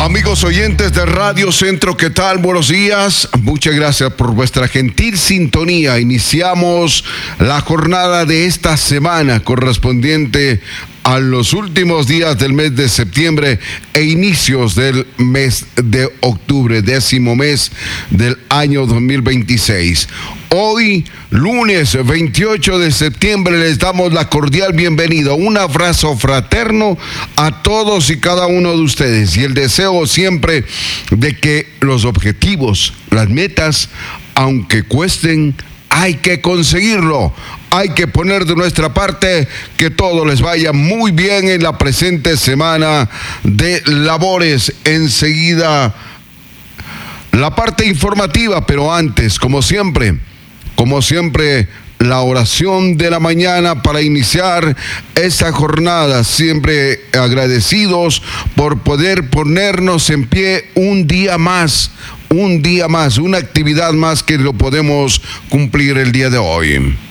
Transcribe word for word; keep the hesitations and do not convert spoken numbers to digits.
Amigos oyentes de Radio Centro, ¿qué tal? Buenos días. Muchas gracias por vuestra gentil sintonía. Iniciamos la jornada de esta semana correspondiente a los últimos días del mes de septiembre e inicios del mes de octubre, décimo mes del año dos mil veintiséis. Hoy, lunes veintiocho de septiembre, les damos la cordial bienvenida, un abrazo fraterno a todos y cada uno de ustedes y el deseo siempre de que los objetivos, las metas, aunque cuesten, hay que conseguirlo. Hay que poner de nuestra parte que todo les vaya muy bien en la presente semana de labores. Enseguida, la parte informativa, pero antes, como siempre, como siempre, la oración de la mañana para iniciar esta jornada. Siempre agradecidos por poder ponernos en pie un día más, un día más, una actividad más que lo podemos cumplir el día de hoy.